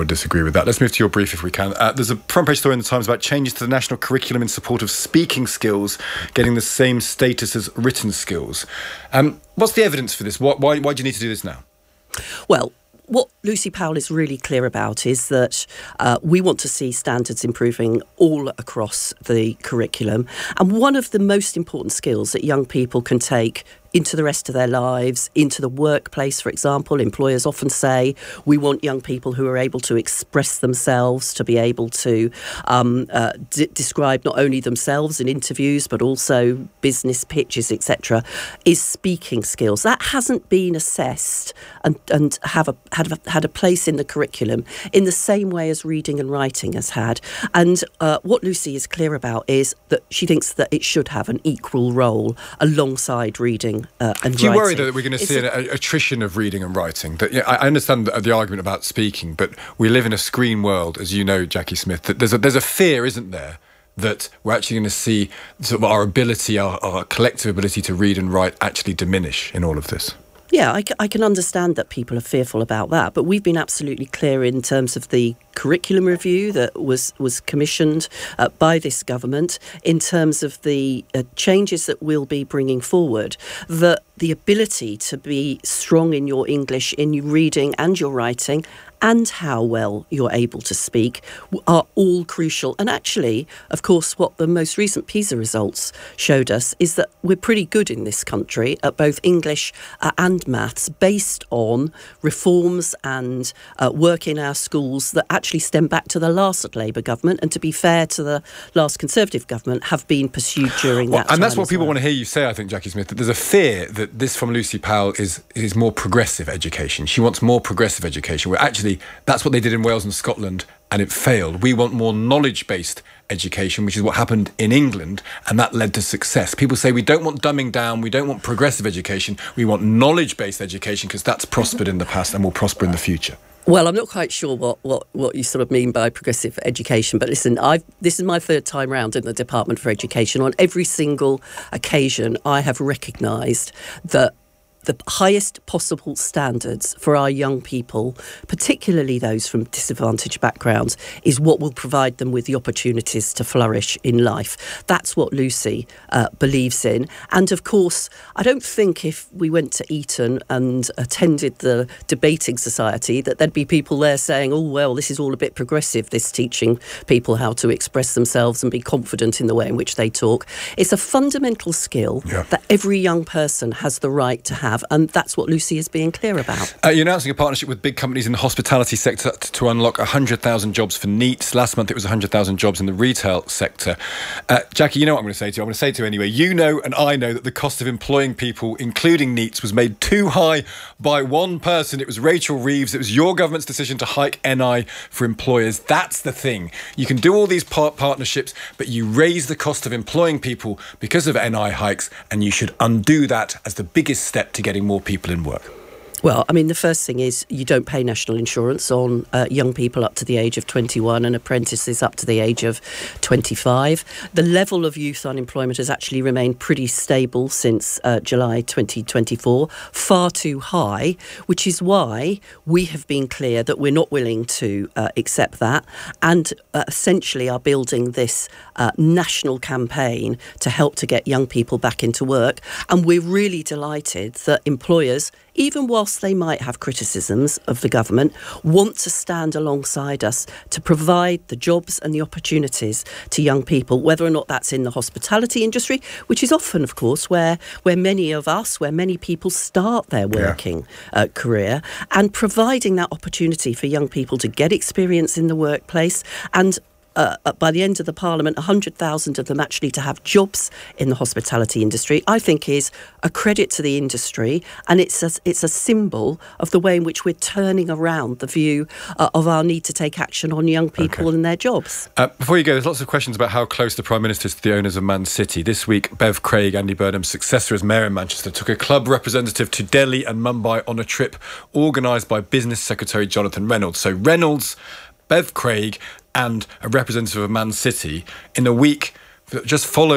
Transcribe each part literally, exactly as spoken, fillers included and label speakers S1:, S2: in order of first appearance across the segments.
S1: would disagree with that. Let's move to your brief if we can. Uh, there's a front page story in the Times about changes to the national curriculum in support of speaking skills getting the same status as written skills. Um, what's the evidence for this? Why, why, why do you need to do this now?
S2: Well, what Lucy Powell is really clear about is that uh, we want to see standards improving all across the curriculum. And one of the most important skills that young people can take into the rest of their lives, into the workplace, for example. Employers often say, we want young people who are able to express themselves, to be able to um, uh, d- describe not only themselves in interviews, but also business pitches, et cetera, is speaking skills. That hasn't been assessed and, and have a, had, a, had a place in the curriculum in the same way as reading and writing has had. And uh, what Lucy is clear about is that she thinks that it should have an equal role alongside reading Uh, and
S1: Do you
S2: writing.
S1: worry that we're going to see an a, attrition of reading and writing? That, yeah, I understand the, the argument about speaking, but we live in a screen world, as you know, Jackie Smith, that there's a, there's a fear, isn't there, that we're actually going to see sort of our ability, our, our collective ability to read and write actually diminish in all of this?
S2: Yeah, I, c- I can understand that people are fearful about that, but we've been absolutely clear in terms of the curriculum review that was, was commissioned uh, by this government, in terms of the uh, changes that we'll be bringing forward, that the ability to be strong in your English, in your reading and your writing, and how well you're able to speak are all crucial. And actually, of course, what the most recent PISA results showed us is that we're pretty good in this country at both English uh, and maths, based on reforms and uh, work in our schools that actually stem back to the last Labour government, and to be fair to the last Conservative government, have been pursued during
S1: well,
S2: that time.
S1: And that's what people
S2: well.
S1: want to hear you say, I think, Jackie Smith, that there's a fear that this from Lucy Powell is, is more progressive education. She wants more progressive education, where actually that's what they did in Wales and Scotland, and it failed. We want more knowledge-based education, which is what happened in England, and that led to success. People say we don't want dumbing down, we don't want progressive education, we want knowledge-based education, because that's prospered in the past and will prosper in the future.
S2: Well, I'm not quite sure what, what, what you sort of mean by progressive education, but listen, I've, this is my third time round in the Department for Education. On every single occasion, I have recognised that the highest possible standards for our young people, particularly those from disadvantaged backgrounds, is what will provide them with the opportunities to flourish in life. That's what Lucy uh, believes in. And of course, I don't think if we went to Eton and attended the debating society that there'd be people there saying, oh, well, this is all a bit progressive, this teaching people how to express themselves and be confident in the way in which they talk. It's a fundamental skill yeah. that every young person has the right to have. And that's what Lucy is being clear about.
S1: Uh, you're announcing a partnership with big companies in the hospitality sector to, to unlock one hundred thousand jobs for NEETs. Last month it was one hundred thousand jobs in the retail sector. Uh, Jackie, you know what I'm going to say to you? I'm going to say to you anyway. You know and I know that the cost of employing people, including NEETs, was made too high by one person. It was Rachel Reeves. It was your government's decision to hike N I for employers. That's the thing. You can do all these par- partnerships, but you raise the cost of employing people because of N I hikes, and you should undo that as the biggest step to getting more people in work.
S2: Well, I mean, the first thing is you don't pay national insurance on uh, young people up to the age of twenty-one and apprentices up to the age of twenty-five. The level of youth unemployment has actually remained pretty stable since uh, July twenty twenty-four, far too high, which is why we have been clear that we're not willing to uh, accept that, and uh, essentially are building this uh, national campaign to help to get young people back into work. And we're really delighted that employers, even whilst they might have criticisms of the government, want to stand alongside us to provide the jobs and the opportunities to young people, whether or not that's in the hospitality industry, which is often, of course, where, where many of us, where many people start their working yeah. uh, career, and providing that opportunity for young people to get experience in the workplace, and Uh, by the end of the Parliament, one hundred thousand of them actually to have jobs in the hospitality industry, I think is a credit to the industry, and it's a, it's a symbol of the way in which we're turning around the view uh, of our need to take action on young people okay. and their jobs.
S1: Uh, before you go, there's lots of questions about how close the Prime Minister is to the owners of Man City. This week, Bev Craig, Andy Burnham's successor as Mayor in Manchester, took a club representative to Delhi and Mumbai on a trip organised by Business Secretary Jonathan Reynolds. So Reynolds, Bev Craig and a representative of Man City in a week that just follows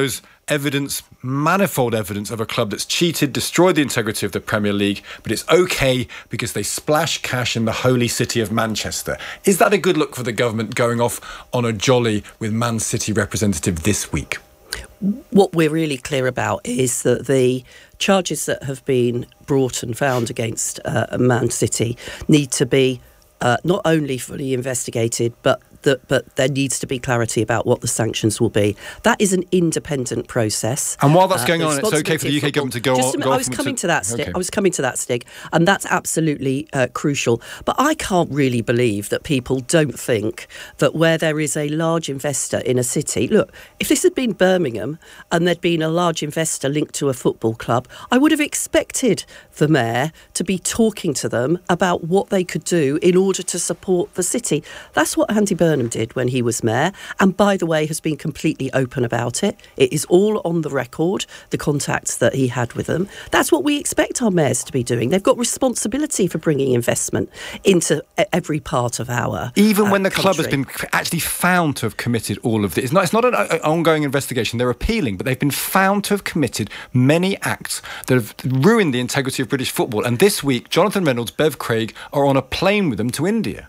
S1: evidence, manifold evidence of a club that's cheated, destroyed the integrity of the Premier League, but it's okay because they splash cash in the holy city of Manchester. Is that a good look for the government going off on a jolly with Man City representative this week?
S2: What we're really clear about is that the charges that have been brought and found against uh, Man City need to be uh, not only fully investigated, but that, but there needs to be clarity about what the sanctions will be. That is an independent process.
S1: And while that's
S2: uh,
S1: going on, it's okay for the U K government to go
S2: Just
S1: on.
S2: a
S1: Go
S2: I was
S1: off
S2: coming
S1: to,
S2: to that, Stig.
S1: okay.
S2: I was coming to that, Stig, and that's absolutely uh, crucial. But I can't really believe that people don't think that where there is a large investor in a city, look, if this had been Birmingham and there'd been a large investor linked to a football club, I would have expected the mayor to be talking to them about what they could do in order to support the city. That's what Andy Burnham did when he was mayor, and by the way has been completely open about it. It is all on the record, the contacts that he had with them. That's what we expect our mayors to be doing. They've got responsibility for bringing investment into every part of our
S1: even
S2: uh,
S1: when the
S2: country.
S1: club has been actually found to have committed all of this. It's not, it's not an uh, ongoing investigation. They're appealing, but they've been found to have committed many acts that have ruined the integrity of British football. And this week, Jonathan Reynolds, Bev Craig are on a plane with them to India.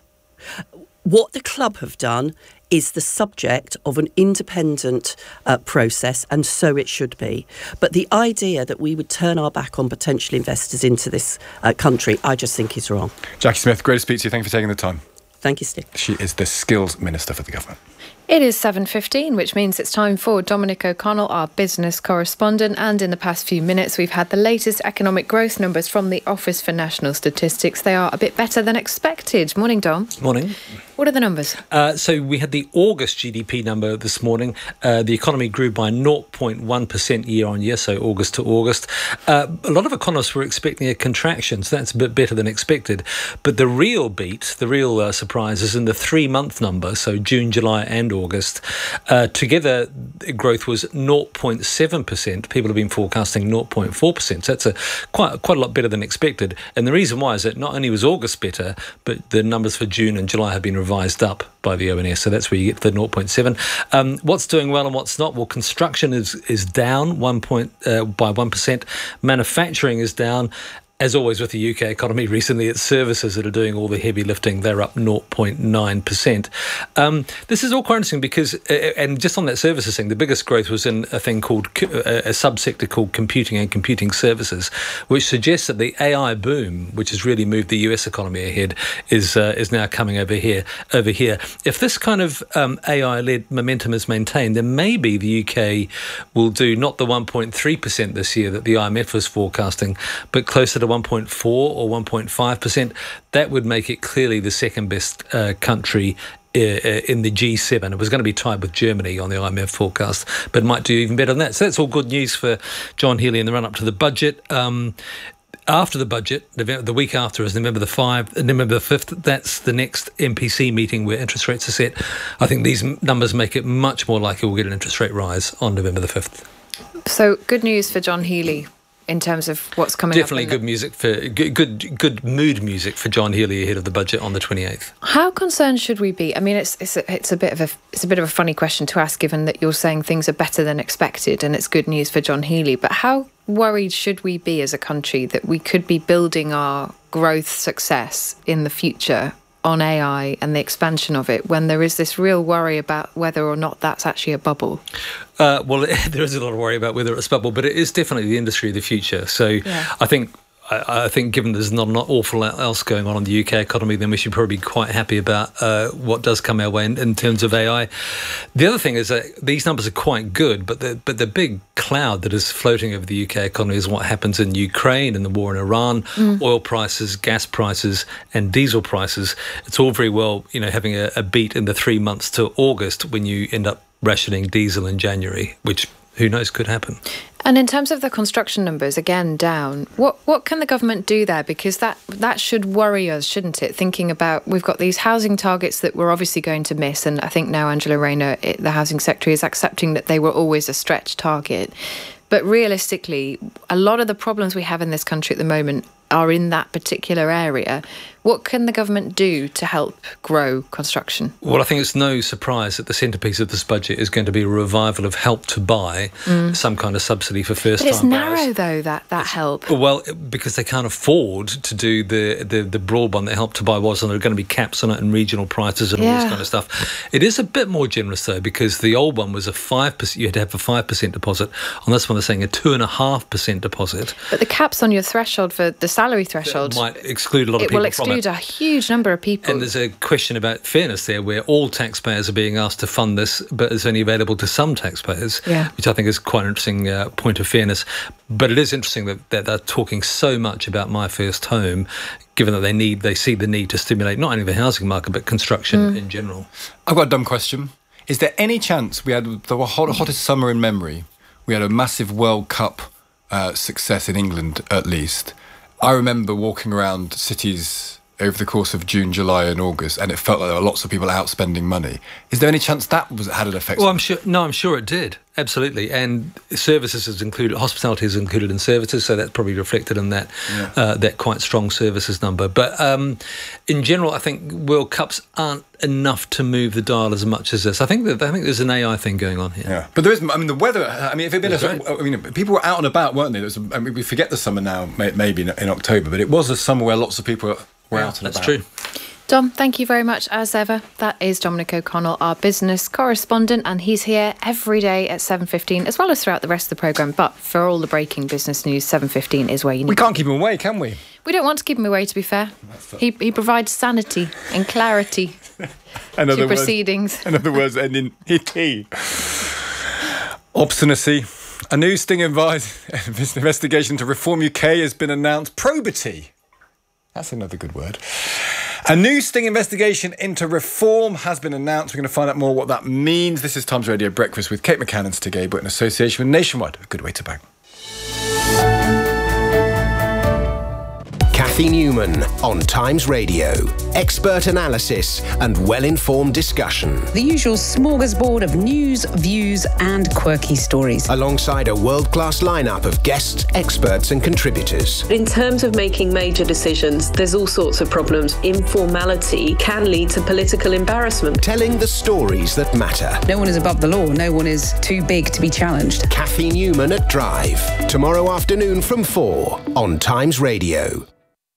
S2: What the club have done is the subject of an independent uh, process, and so it should be. But the idea that we would turn our back on potential investors into this uh, country, I just think is wrong.
S1: Jackie Smith, great to speak to you. Thank you for taking the time.
S2: Thank you, Steve.
S1: She is the Skills Minister for the government.
S3: It is seven fifteen, which means it's time for Dominic O'Connell, our business correspondent. And in the past few minutes, we've had the latest economic growth numbers from the Office for National Statistics. They are a bit better than expected. Morning, Dom.
S4: Morning.
S3: What are the numbers?
S4: Uh, so we had the August G D P number this morning. Uh, the economy grew by zero point one percent year on year, so August to August. Uh, a lot of economists were expecting a contraction, so that's a bit better than expected. But the real beat, the real uh, surprise is in the three-month number, so June, July and August. Uh, together, growth was zero point seven percent. People have been forecasting zero point four percent. So that's a quite, quite a lot better than expected. And the reason why is that not only was August better, but the numbers for June and July have been revised up by the O N S, so that's where you get the zero point seven. Um, what's doing well and what's not? Well, construction is is down one point uh, by one percent. Manufacturing is down. As always with the U K economy recently, it's services that are doing all the heavy lifting. They're up zero point nine percent. Um, this is all quite interesting because, uh, and just on that services thing, the biggest growth was in a thing called, a subsector called computing and computing services, which suggests that the A I boom, which has really moved the U S economy ahead, is uh, is now coming over here. Over here, if this kind of um, A I-led momentum is maintained, then maybe the U K will do not the one point three percent this year that the I M F was forecasting, but closer to one point four or one point five percent. That would make it clearly the second best uh, country uh, in the G seven. It was going to be tied with Germany on the I M F forecast, but it might do even better than that. So that's all good news for John Healey in the run-up to the budget. Um, after the budget, the week after is November the fifth, November the fifth. That's the next M P C meeting where interest rates are set. I think these numbers make it much more likely we'll get an interest rate rise on November the fifth.
S3: So good news for John Healey in terms of what's coming
S4: Definitely
S3: up.
S4: Definitely good music for good, good good mood music for John Healey ahead of the budget on the twenty-eighth.
S3: How concerned should we be? I mean, it's it's a, it's a bit of a it's a bit of a funny question to ask, given that you're saying things are better than expected and it's good news for John Healey. But how worried should we be as a country that we could be building our growth success in the future on A I and the expansion of it when there is this real worry about whether or not that's actually a bubble?
S4: Uh, well, there is a lot of worry about whether it's a bubble, but it is definitely the industry of the future. So yeah. I think I, I think given there's not an awful lot else going on in the U K economy, then we should probably be quite happy about uh, what does come our way in, in terms of A I. The other thing is that these numbers are quite good, but the, but the big cloud that is floating over the U K economy is what happens in Ukraine and the war in Iran, mm. oil prices, gas prices and diesel prices. It's all very well, you know, having a, a beat in the three months to August when you end up rationing diesel in January, which who knows could happen.
S3: And in terms of the construction numbers, again, down, what what can the government do there? Because that, that should worry us, shouldn't it? Thinking about, we've got these housing targets that we're obviously going to miss. And I think now Angela Rayner, it, the Housing Secretary, is accepting that they were always a stretch target. But realistically, a lot of the problems we have in this country at the moment are in that particular area. What can the government do to help grow construction?
S4: Well, I think it's no surprise that the centrepiece of this budget is going to be a revival of Help to Buy, mm. some kind of subsidy for first-time buyers.
S3: But it's narrow, though, that, that help.
S4: Well, because they can't afford to do the, the, the broadband that Help to Buy was, and there are going to be caps on it and regional prices and all
S3: yeah.
S4: this kind of stuff. It is a bit more generous, though, because the old one was a five percent, you had to have a five percent deposit. On this one, they're saying a two point five percent deposit.
S3: But the caps on your threshold for the salary threshold
S4: that might exclude a lot of people from it.
S3: It will exclude a huge number of people.
S4: And there's a question about fairness there, where all taxpayers are being asked to fund this, but it's only available to some taxpayers,
S3: yeah.
S4: which I think is quite an interesting uh, point of fairness. But it is interesting that, that they're talking so much about My First Home, given that they need, they see the need to stimulate not only the housing market, but construction mm. in general.
S1: I've got a dumb question. Is there any chance we had the hottest summer in memory? We had a massive World Cup uh, success in England, at least. I remember walking around cities over the course of June, July and August, and it felt like there were lots of people out spending money. Is there any chance that was had an effect?
S4: Well, I'm sure. No, I'm sure it did. Absolutely. And services is included, hospitality is included in services, so that's probably reflected in that yeah. uh, that quite strong services number. But um, in general, I think World Cups aren't enough to move the dial as much as this. I think that I think there's an A I thing going on here.
S1: Yeah, but there is. I mean, the weather. I mean, if it had been, a, I mean, people were out and about, weren't they? There was a, I mean, we forget the summer now, maybe in, in October, but it was a summer where lots of people were We're
S4: yeah,
S1: out and
S4: that's
S1: about.
S4: true.
S3: Dom, thank you very much as ever. That is Dominic O'Connell, our business correspondent, and he's here every day at seven fifteen, as well as throughout the rest of the programme. But for all the breaking business news, seven fifteen is where you need.
S1: We can't keep him away, can we?
S3: We don't want to keep him away, to be fair. He, he provides sanity and clarity to
S1: words,
S3: proceedings.
S1: In other words, ending T. Obstinacy. A new sting invi- investigation into Reform U K has been announced. Probity. That's another good word. A new sting investigation into Reform has been announced. We're going to find out more what that means. This is Times Radio Breakfast with Kate McCann and Stig Abel in association with Nationwide. A good way to bang.
S5: Cathy Newman on Times Radio. Expert analysis and well-informed discussion.
S6: The usual smorgasbord of news, views and quirky stories.
S5: Alongside a world-class lineup of guests, experts and contributors.
S7: In terms of making major decisions, there's all sorts of problems. Informality can lead to political embarrassment.
S5: Telling the stories that matter.
S6: No one is above the law. No one is too big to be challenged.
S5: Cathy Newman at Drive. Tomorrow afternoon from four on Times Radio.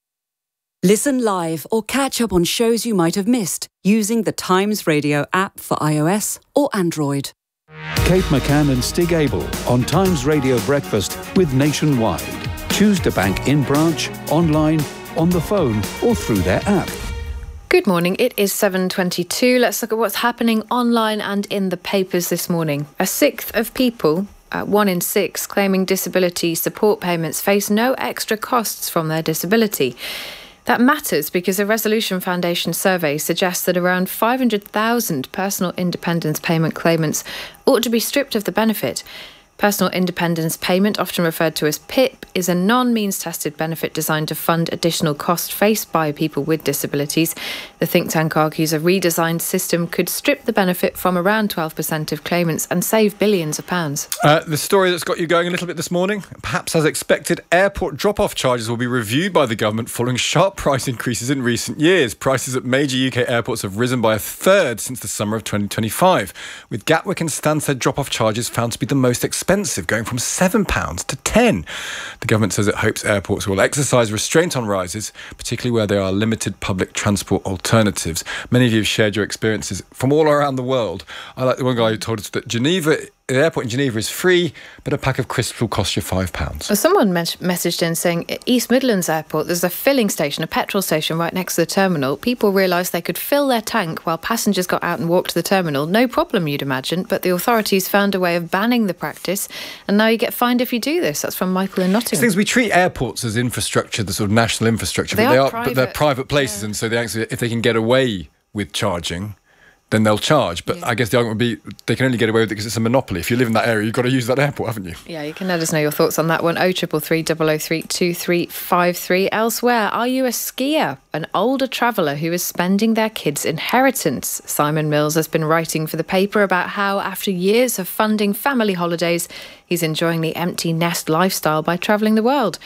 S8: Listen live or catch up on shows you might have missed using the Times Radio app for iOS or Android.
S9: Kate McCann and Stig Abel on Times Radio Breakfast with Nationwide. Choose to bank in branch, online, on the phone or through their app.
S3: Good morning, it is seven twenty-two. Let's look at what's happening online and in the papers this morning. A sixth of people, uh, one in six, claiming disability support payments face no extra costs from their disability. That matters because a Resolution Foundation survey suggests that around five hundred thousand personal independence payment claimants ought to be stripped of the benefit. Personal independence payment, often referred to as P I P, is a non-means-tested benefit designed to fund additional costs faced by people with disabilities. The think tank argues a redesigned system could strip the benefit from around twelve percent of claimants and save billions of pounds.
S1: Uh, the story that's got you going a little bit this morning, perhaps as expected, airport drop-off charges will be reviewed by the government following sharp price increases in recent years. Prices at major U K airports have risen by a third since the summer of twenty twenty-five, with Gatwick and Stansted drop-off charges found to be the most expensive. Expensive, going from seven pounds to ten. The government says it hopes airports will exercise restraint on rises, particularly where there are limited public transport alternatives. Many of you have shared your experiences from all around the world. I like the one guy who told us that Geneva, the airport in Geneva is free, but a pack of crisps will cost you five pounds.
S3: Well, someone mes- messaged in saying at East Midlands Airport, there's a filling station, a petrol station right next to the terminal. People realised they could fill their tank while passengers got out and walked to the terminal. No problem, you'd imagine, but the authorities found a way of banning the practice, and now you get fined if you do this. That's from Michael in Nottingham.
S1: Things we treat airports as infrastructure, the sort of national infrastructure,
S3: they
S1: but they
S3: are,
S1: are,
S3: private,
S1: but they're private places, yeah. And so they actually, if they can get away with charging, then they'll charge. But yeah. I guess the argument would be they can only get away with it because it's a monopoly. If you live in that area, you've got to use that airport, haven't you?
S3: Yeah, you can let us know your thoughts on that one. oh triple three, double oh three, two three five three. Elsewhere, are you a skier? An older traveller who is spending their kids' inheritance. Simon Mills has been writing for the paper about how, after years of funding family holidays, he's enjoying the empty nest lifestyle by travelling the world.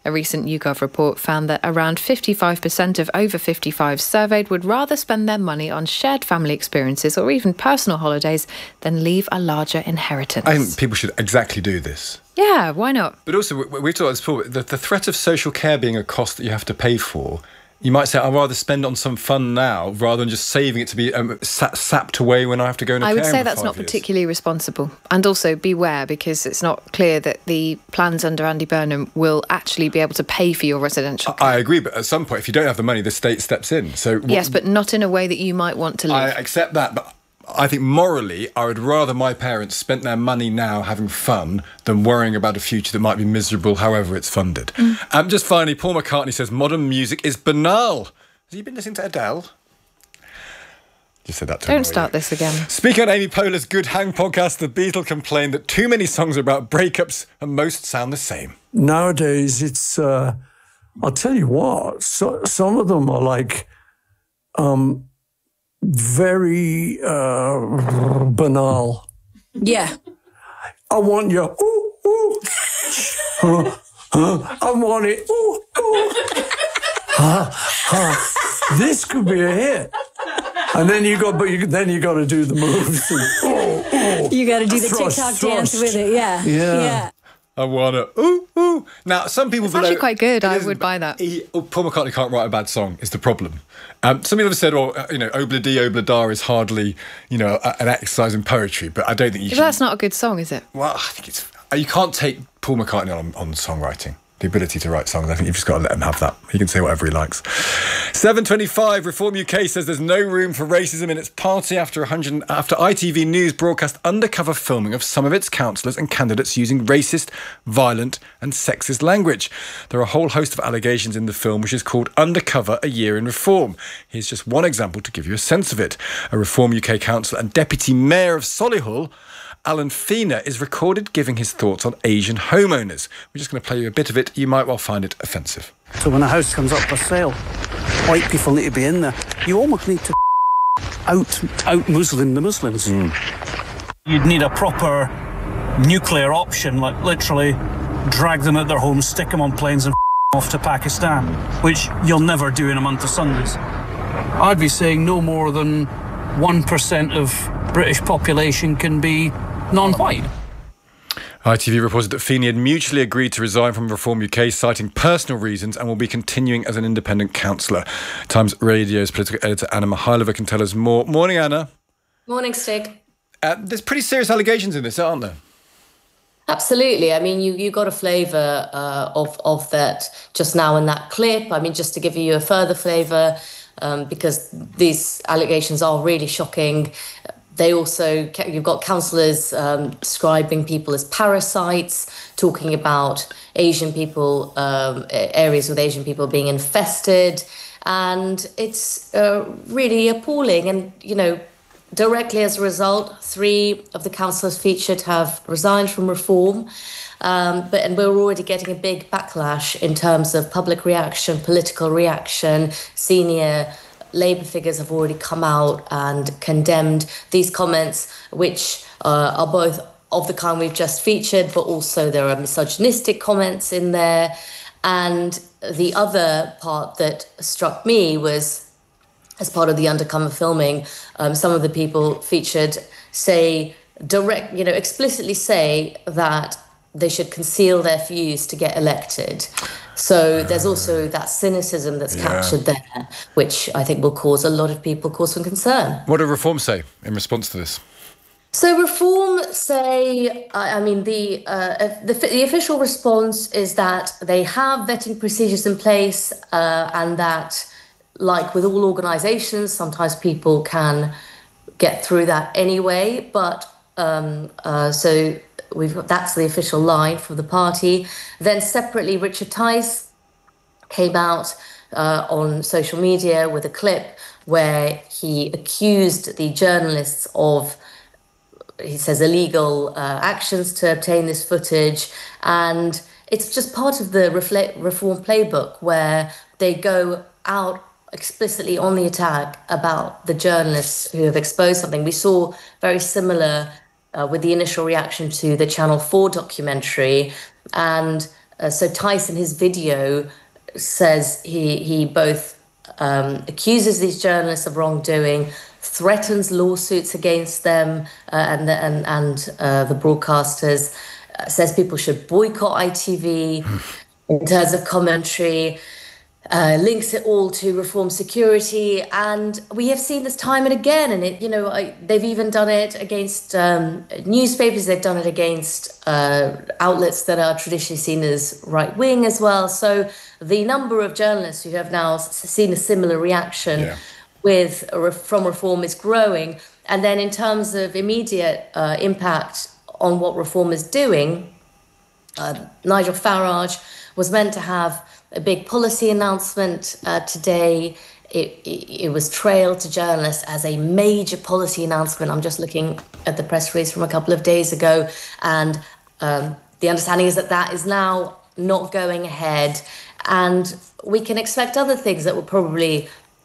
S3: A recent YouGov report found that around fifty-five percent of over fifty-fives surveyed would rather spend their money on shared family experiences or even personal holidays than leave a larger inheritance.
S1: I think people should exactly do this.
S3: Yeah, why not?
S1: But also, we- we've talked about this before, the, the threat of social care being a cost that you have to pay for, you might say, I'd rather spend it on some fun now rather than just saving it to be um, sap- sapped away when I have to go in a
S3: I
S1: care
S3: would
S1: home
S3: say
S1: for
S3: that's
S1: five
S3: not
S1: years.
S3: particularly responsible. And also beware, because it's not clear that the plans under Andy Burnham will actually be able to pay for your residential care.
S1: I agree, but at some point, if you don't have the money, the state steps in. So
S3: Yes, but not in a way that you might want to live.
S1: I accept that, but I think morally, I would rather my parents spent their money now having fun than worrying about a future that might be miserable, however it's funded. Mm. Um, just finally, Paul McCartney says modern music is banal. Have you been listening to Adele? Just said that to
S3: Don't start this again.
S1: Speaking on Amy Poehler's Good Hang podcast, the Beatles complained that too many songs are about breakups and most sound the same.
S10: Nowadays, it's, uh, I'll tell you what, so, some of them are like um, very uh, banal.
S8: Yeah.
S10: I want you, ooh, ooh. uh, uh, I want it, ooh, ooh. Huh, huh. This could be a hit. And then you got, but you, then you got to do the moves. And, oh, oh,
S8: you got to do the
S10: thrust,
S8: TikTok
S10: thrust.
S8: dance with it. Yeah.
S10: Yeah.
S8: yeah.
S1: I want to, ooh, ooh. Now, some people...
S3: It's
S1: below,
S3: actually quite good. I
S1: is,
S3: would buy that.
S1: He, oh, Paul McCartney can't write a bad song, is the problem. Um, some people have said, oh, you know, Obla Di, Obla Da is hardly, you know, a, an exercise in poetry, but I don't think you
S3: But
S1: should...
S3: that's not a good song, is it?
S1: Well, I think it's... You can't take Paul McCartney on, on songwriting. The ability to write songs. I think you've just got to let him have that. He can say whatever he likes. seven twenty-five, Reform U K says there's no room for racism in its party after one hundred after I T V News broadcast undercover filming of some of its councillors and candidates using racist, violent and sexist language. There are a whole host of allegations in the film, which is called Undercover, A Year in Reform. Here's just one example to give you a sense of it. A Reform U K councillor and Deputy Mayor of Solihull, Alan Feener, is recorded giving his thoughts on Asian homeowners. We're just going to play you a bit of it. You might well find it offensive.
S11: So when a house comes up for sale, white people need to be in there. You almost need to out out Muslim the Muslims. Mm.
S12: You'd need a proper nuclear option, like literally drag them out their homes, stick them on planes and off to Pakistan, which you'll never do in a month of Sundays. I'd be saying no more than one percent of British population can be non-white.
S1: I T V reported that Feeney had mutually agreed to resign from Reform U K, citing personal reasons, and will be continuing as an independent councillor. Times Radio's political editor Anna Mihailova can tell us more. Morning, Anna.
S13: Morning, Stig.
S1: Uh, there's pretty serious allegations in this, aren't there?
S13: Absolutely. I mean, you, you got a flavour uh, of, of that just now in that clip. I mean, just to give you a further flavour, um, because these allegations are really shocking. They also, you've got councillors um, describing people as parasites, talking about Asian people, um, areas with Asian people being infested. And it's uh, really appalling. And, you know, directly as a result, three of the councillors featured have resigned from Reform. Um, but and we're already getting a big backlash in terms of public reaction, political reaction. Senior Labour figures have already come out and condemned these comments, which uh, are both of the kind we've just featured, but also there are misogynistic comments in there. And the other part that struck me was, as part of the undercover filming, um, some of the people featured say direct, you know, explicitly say that they should conceal their views to get elected. So there's also that cynicism that's yeah. captured there, which I think will cause a lot of people cause some concern.
S1: What do Reform say in response to this?
S13: So Reform say, I mean, the, uh, the the official response is that they have vetting procedures in place uh, and that, like with all organisations, sometimes people can get through that anyway. But um, uh, so we've got, that's the official line from the party. Then separately, Richard Tice came out uh, on social media with a clip where he accused the journalists of, he says, illegal uh, actions to obtain this footage. And it's just part of the reflect, Reform playbook where they go out explicitly on the attack about the journalists who have exposed something. We saw very similar uh, with the initial reaction to the Channel four documentary. And Uh, so Tice in his video says he, he both um, accuses these journalists of wrongdoing, threatens lawsuits against them uh, and the, and, and uh, the broadcasters, uh, says people should boycott I T V in terms of commentary, uh, links it all to reform security. And we have seen this time and again. And, it, you know, I, they've even done it against um, newspapers. They've done it against uh, outlets that are traditionally seen as right-wing as well. So the number of journalists who have now seen a similar reaction yeah. with from reform is growing. And then in terms of immediate uh, impact on what reform is doing, uh, Nigel Farage was meant to have a big policy announcement uh, today. It, it, it was trailed to journalists as a major policy announcement. I'm just looking at the press release from a couple of days ago. And um, the understanding is that that is now not going ahead. And we can expect other things that were probably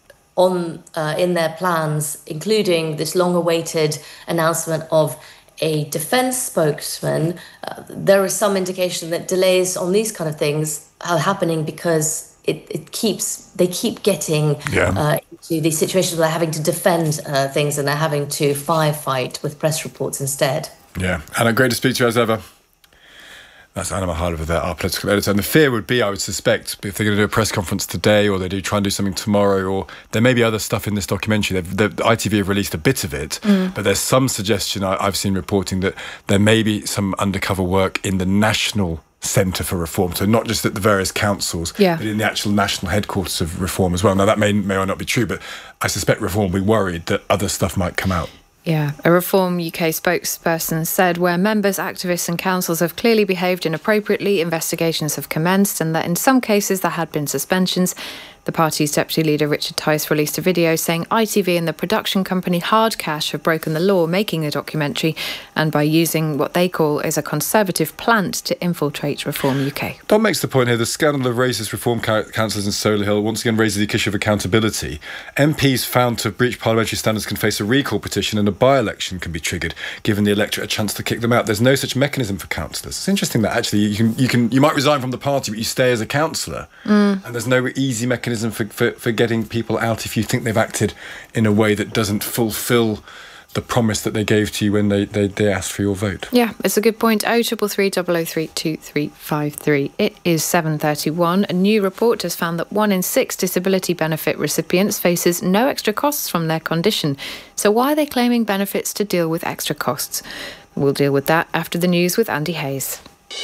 S13: on uh, in their plans, including this long-awaited announcement of a defence spokesman. Uh, there is some indication that delays on these kind of things are happening because it, it keeps they keep getting yeah. uh, into these situations where they're having to defend uh, things and they're having to firefight with press reports instead.
S1: Yeah, Anna, great to speak to you as ever. That's Anna Mihailova there, our political editor. And the fear would be, I would suspect, if they're going to do a press conference today or they do try and do something tomorrow, or there may be other stuff in this documentary. They've, the I T V have released a bit of it, mm. but there's some suggestion I, I've seen reporting that there may be some undercover work in the National Centre for Reform. So not just at the various councils,
S3: yeah.
S1: but in the actual national headquarters of Reform as well. Now, that may, may or not be true, but I suspect Reform will be worried that other stuff might come out.
S3: Yeah, a Reform U K spokesperson said where members, activists and councils have clearly behaved inappropriately, investigations have commenced, and that in some cases there had been suspensions. The party's deputy leader, Richard Tice, released a video saying I T V and the production company Hard Cash have broken the law making a documentary, and by using what they call is a conservative plant to infiltrate Reform U K.
S1: Don makes the point here, the scandal of racist Reform councillors in Solihull once again raises the issue of accountability. M Ps found to have breached parliamentary standards can face a recall petition and a by-election can be triggered, giving the electorate a chance to kick them out. There's no such mechanism for councillors. It's interesting that actually you can you can you might resign from the party, but you stay as a councillor, mm. and there's no easy mechanism For, for, for getting people out if you think they've acted in a way that doesn't fulfil the promise that they gave to you when they, they, they asked for your vote.
S3: Yeah, it's a good point. oh three three, double oh three, two three five three. It is seven thirty-one. A new report has found that one in six disability benefit recipients faces no extra costs from their condition. So why are they claiming benefits to deal with extra costs? We'll deal with that after the news with Andy Hayes.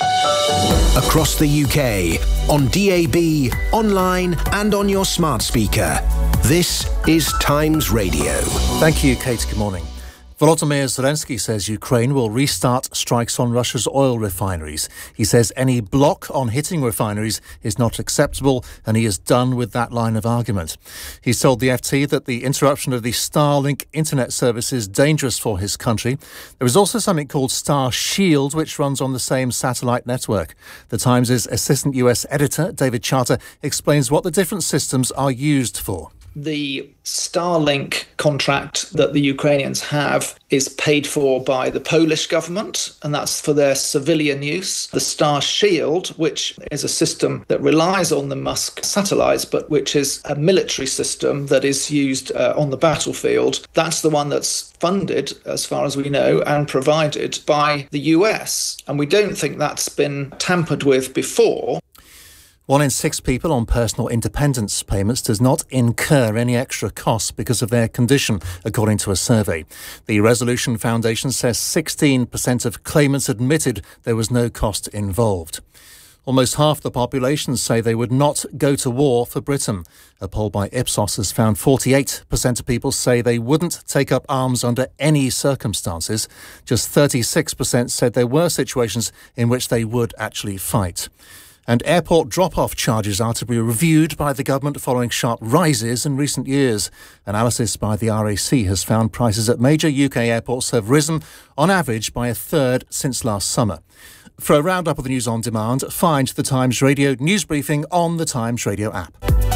S5: Across the U K, on D A B, online and on your smart speaker. This is Times Radio.
S14: Thank you, Kate. Good morning. Volodymyr Zelensky says Ukraine will restart strikes on Russia's oil refineries. He says any block on hitting refineries is not acceptable, and he is done with that line of argument. He's told the F T that the interruption of the Starlink internet service is dangerous for his country. There is also something called Star Shield, which runs on the same satellite network. The Times' assistant U S editor, David Charter, explains what the different systems are used for.
S15: The Starlink contract that the Ukrainians have is paid for by the Polish government, and that's for their civilian use. The Star Shield, which is a system that relies on the Musk satellites, but which is a military system that is used uh, on the battlefield, that's the one that's funded, as far as we know, and provided by the U S. And we don't think that's been tampered with before.
S14: One in six people on personal independence payments does not incur any extra costs because of their condition, according to a survey. The Resolution Foundation says sixteen percent of claimants admitted there was no cost involved. Almost half the population say they would not go to war for Britain. A poll by Ipsos has found forty-eight percent of people say they wouldn't take up arms under any circumstances. Just thirty-six percent said there were situations in which they would actually fight. And airport drop-off charges are to be reviewed by the government following sharp rises in recent years. Analysis by the R A C has found prices at major U K airports have risen on average by a third since last summer. For a roundup of the news on demand, find the Times Radio news briefing on the Times Radio app.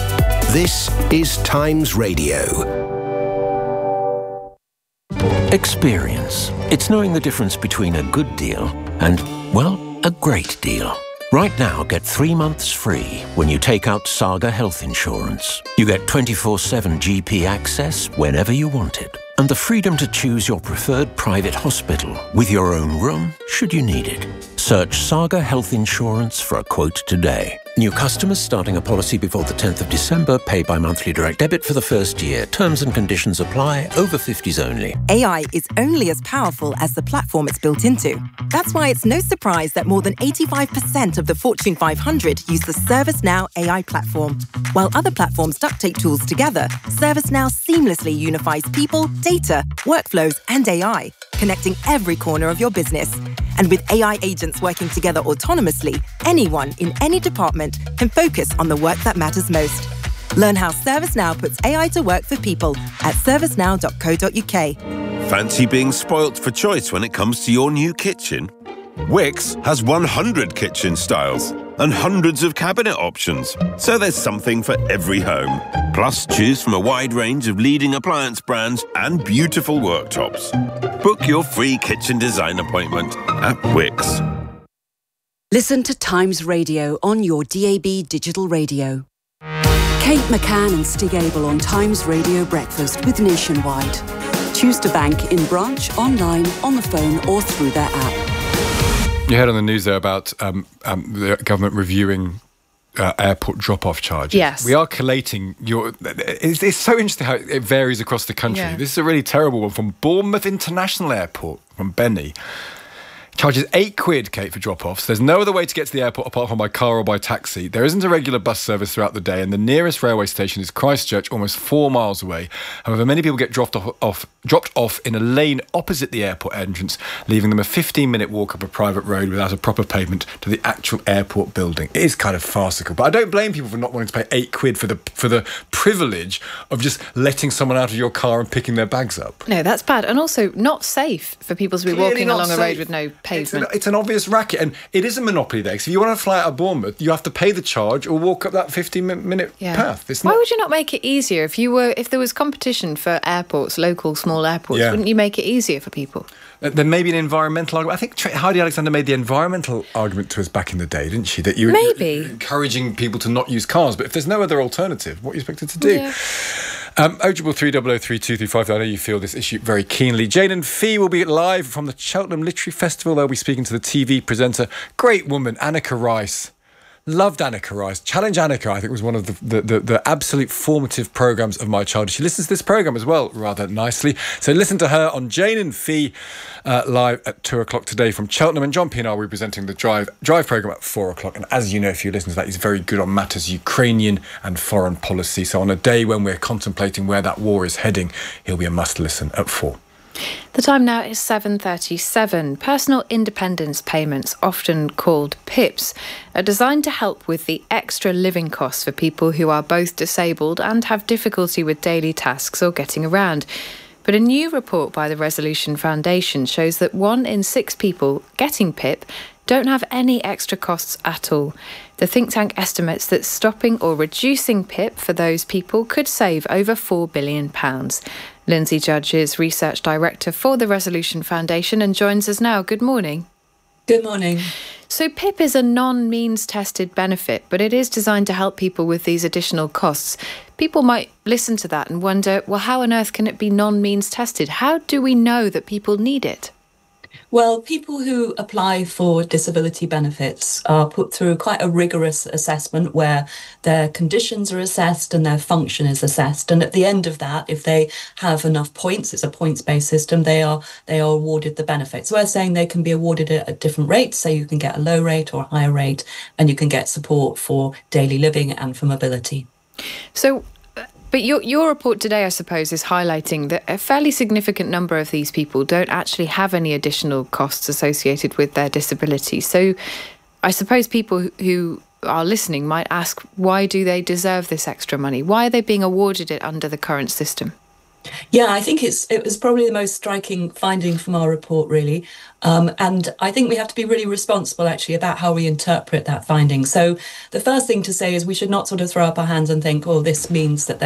S5: This is Times Radio.
S16: Experience. It's knowing the difference between a good deal and, well, a great deal. Right now, get three months free when you take out Saga Health Insurance. You get twenty-four seven G P access whenever you want it, and the freedom to choose your preferred private hospital with your own room, should you need it. Search Saga Health Insurance for a quote today. New customers starting a policy before the tenth of December pay by monthly direct debit for the first year. Terms and conditions apply. Over fifties only.
S17: A I is only as powerful as the platform it's built into. That's why it's no surprise that more than eighty-five percent of the Fortune five hundred use the ServiceNow A I platform. While other platforms duct tape tools together, ServiceNow seamlessly unifies people, data, workflows, and A I, connecting every corner of your business. And with A I agents working together autonomously, anyone in any department can focus on the work that matters most. Learn how ServiceNow puts A I to work for people at servicenow dot co dot uk.
S18: Fancy being spoilt for choice when it comes to your new kitchen? Wix has one hundred kitchen styles and hundreds of cabinet options, so there's something for every home. Plus, choose from a wide range of leading appliance brands and beautiful worktops. Book your free kitchen design appointment at Wix.
S8: Listen to Times Radio on your D A B digital radio. Kate McCann and Stig Abel on Times Radio Breakfast with Nationwide. Choose to bank in branch, online, on the phone or through their app.
S1: You heard on the news there about um, um, the government reviewing uh, airport drop-off charges.
S3: Yes.
S1: We are collating your... It's, it's so interesting how it varies across the country.
S3: Yeah.
S1: This is a really terrible one from Bournemouth International Airport, from Benny. Charges eight quid, Kate, for drop-offs. There's no other way to get to the airport apart from by car or by taxi. There isn't a regular bus service throughout the day, and the nearest railway station is Christchurch, almost four miles away. However, many people get dropped off, off, dropped off in a lane opposite the airport entrance, leaving them a fifteen-minute walk up a private road without a proper pavement to the actual airport building. It is kind of farcical, but I don't blame people for not wanting to pay eight quid for the for the privilege of just letting someone out of your car and picking their bags up.
S3: No, that's bad, and also not safe for people to be
S1: Clearly
S3: walking
S1: not
S3: along
S1: safe.
S3: a road with no pavement.
S1: It's an, it's an obvious racket, and it is a monopoly there. So if you want to fly out of Bournemouth, you have to pay the charge or walk up that fifteen-minute
S3: Yeah.
S1: path. It's
S3: Why
S1: not.
S3: would you not make it easier if you were if there was competition for airports, local small airports?
S1: Yeah.
S3: Wouldn't you make it easier for people?
S1: There may be an environmental argument. I think Tra- Heidi Alexander made the environmental argument to us back in the day, didn't she? That you were
S3: Maybe.
S1: encouraging people to not use cars, but if there's no other alternative, what are you expected to do?
S3: Yeah.
S1: Um, oh three double oh three two three five. I know you feel this issue very keenly. Jane and Fee will be live from the Cheltenham Literary Festival. They'll be speaking to the T V presenter, great woman, Annika Rice. Loved Annika Rice. Challenge Annika, I think, was one of the, the, the, the absolute formative programmes of my childhood. She listens to this programme as well, rather nicely. So listen to her on Jane and Fee, uh, live at two o'clock today from Cheltenham. And John Pienaar will be presenting the Drive Drive programme at four o'clock. And as you know, if you listen to that, he's very good on matters Ukrainian and foreign policy. So on a day when we're contemplating where that war is heading, he'll be a must-listen at four.
S3: The time now is seven thirty-seven. Personal independence payments, often called P I Ps, are designed to help with the extra living costs for people who are both disabled and have difficulty with daily tasks or getting around. But a new report by the Resolution Foundation shows that one in six people getting P I P don't have any extra costs at all. The think tank estimates that stopping or reducing P I P for those people could save over four billion pounds. Lindsay Judge is Research Director for the Resolution Foundation and joins us now. Good morning.
S19: Good morning.
S3: So P I P is a non-means tested benefit, but it is designed to help people with these additional costs. People might listen to that and wonder, well, how on earth can it be non-means tested? How do we know that people need it?
S19: Well, people who apply for disability benefits are put through quite a rigorous assessment where their conditions are assessed and their function is assessed. And at the end of that, if they have enough points, it's a points-based system, they are they are awarded the benefits. So we're saying they can be awarded at, at different rates. So you can get a low rate or a higher rate, and you can get support for daily living and for mobility.
S3: So But your your report today, I suppose, is highlighting that a fairly significant number of these people don't actually have any additional costs associated with their disability. So I suppose people who are listening might ask, why do they deserve this extra money? Why are they being awarded it under the current system?
S19: Yeah, I think it's it was probably the most striking finding from our report, really. Um, and I think we have to be really responsible, actually, about how we interpret that finding. So the first thing to say is we should not sort of throw up our hands and think, oh, this means that there's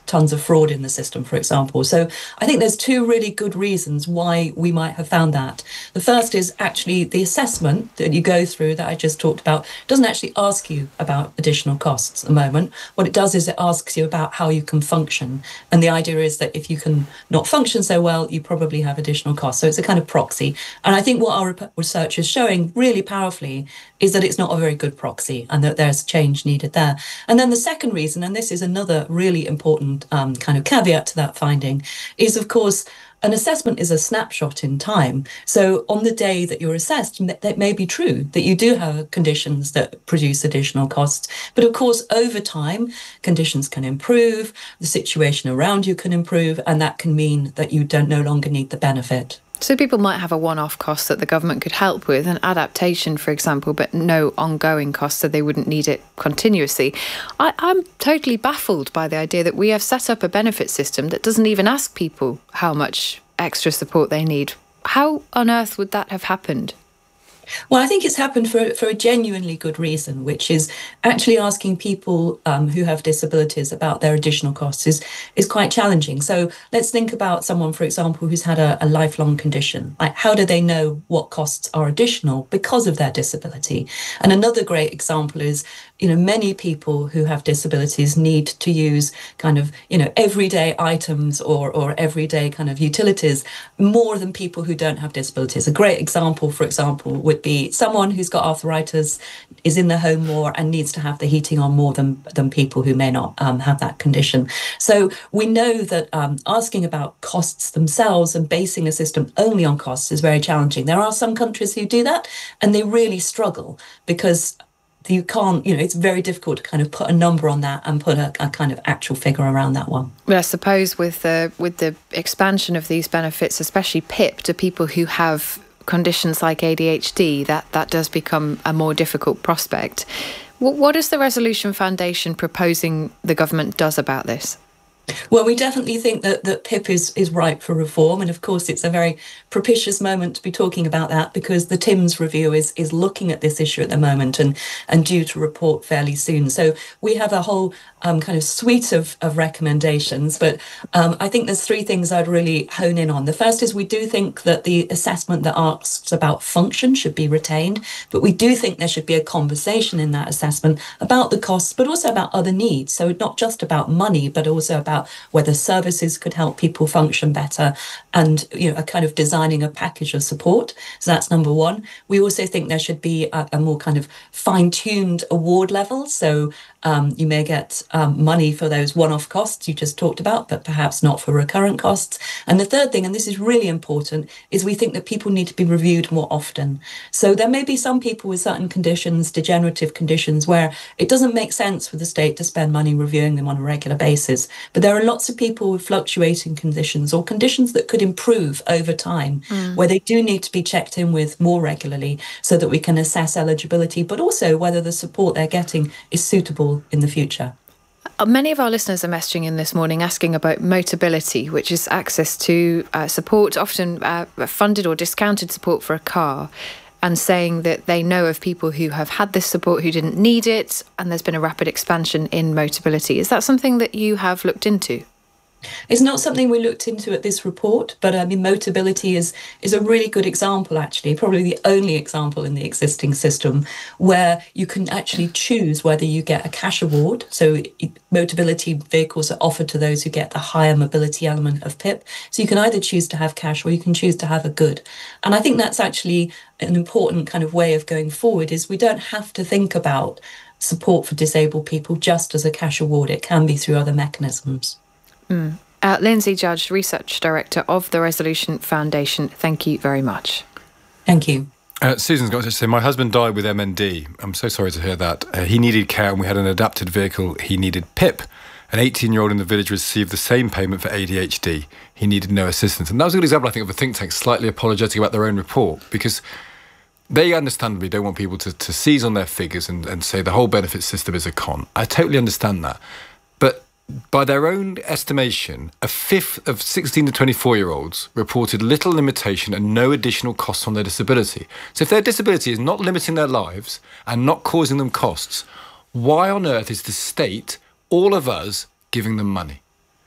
S19: tons of fraud in the system, for example. So I think there's two really good reasons why we might have found that. The first is actually the assessment that you go through that I just talked about doesn't actually ask you about additional costs at the moment. What it does is it asks you about how you can function. And the idea is that if you can not function so well, you probably have additional costs. So it's a kind of proxy. And I think what our research is showing really powerfully is that it's not a very good proxy and that there's change needed there. And then the second reason, and this is another really important um, kind of caveat to that finding, is of course, an assessment is a snapshot in time. So on the day that you're assessed, that may be true that you do have conditions that produce additional costs. But of course, over time, conditions can improve, the situation around you can improve, and that can mean that you don't no longer need the benefit.
S3: So people might have a one-off cost that the government could help with, an adaptation, for example, but no ongoing cost, so they wouldn't need it continuously. I, I'm totally baffled by the idea that we have set up a benefit system that doesn't even ask people how much extra support they need. How on earth would that have happened?
S19: Well, I think it's happened for, for a genuinely good reason, which is actually asking people um, who have disabilities about their additional costs is, is quite challenging. So let's think about someone, for example, who's had a, a lifelong condition. Like, how do they know what costs are additional because of their disability? And another great example is, you know, many people who have disabilities need to use kind of, you know, everyday items or, or everyday kind of utilities more than people who don't have disabilities. A great example, for example, would be someone who's got arthritis, is in the home more and needs to have the heating on more than, than people who may not um, have that condition. So we know that um, asking about costs themselves and basing a system only on costs is very challenging. There are some countries who do that and they really struggle because you can't, you know, it's very difficult to kind of put a number on that and put a, a kind of actual figure around that one.
S3: But I suppose with the, with the expansion of these benefits, especially P I P, to people who have conditions like A D H D, that, that does become a more difficult prospect. What, what is the Resolution Foundation proposing the government does about this?
S19: Well, we definitely think that, that P I P is, is ripe for reform. And of course, it's a very propitious moment to be talking about that because the Timms review is, is looking at this issue at the moment and, and due to report fairly soon. So we have a whole um, kind of suite of, of recommendations. But um, I think there's three things I'd really hone in on. The first is we do think that the assessment that asks about function should be retained. But we do think there should be a conversation in that assessment about the costs, but also about other needs. So not just about money, but also about whether services could help people function better and, you know, a kind of designing a package of support. So that's number one. We also think there should be a, a more kind of fine-tuned award level. So um, you may get um, money for those one-off costs you just talked about, but perhaps not for recurrent costs. And the third thing, and this is really important, is we think that people need to be reviewed more often. So there may be some people with certain conditions, degenerative conditions, where it doesn't make sense for the state to spend money reviewing them on a regular basis. But there are lots of people with fluctuating conditions or conditions that could improve over time, mm. where they do need to be checked in with more regularly so that we can assess eligibility, but also whether the support they're getting is suitable in the future.
S3: Many of our listeners are messaging in this morning asking about Motability, which is access to uh, support, often uh, funded or discounted support for a car, and saying that they know of people who have had this support who didn't need it, and there's been a rapid expansion in Motability. Is that something that you have looked into?
S19: It's not something we looked into at this report, but I mean, Motability is is a really good example, actually, probably the only example in the existing system where you can actually choose whether you get a cash award. So Motability vehicles are offered to those who get the higher mobility element of P I P. So you can either choose to have cash or you can choose to have a good. And I think that's actually an important kind of way of going forward, is we don't have to think about support for disabled people just as a cash award. It can be through other mechanisms.
S3: Mm. Uh, Lindsay Judge, Research Director of the Resolution Foundation, thank you very much.
S19: Thank you.
S1: Uh, Susan's got to say, my husband died with M N D. I'm so sorry to hear that. Uh, he needed care and we had an adapted vehicle. He needed P I P. An eighteen-year-old in the village received the same payment for A D H D. He needed no assistance. And that was a good example, I think, of a think tank slightly apologetic about their own report, because they understandably don't want people to, to seize on their figures and, and say the whole benefit system is a con. I totally understand that. But by their own estimation, a fifth of sixteen to twenty-four-year-olds reported little limitation and no additional costs on their disability. So if their disability is not limiting their lives and not causing them costs, why on earth is the state, all of us, giving them money?